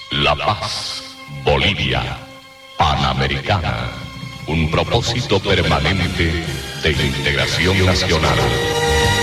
La paz, Bolivia, Panamericana, un propósito permanente de integración nacional.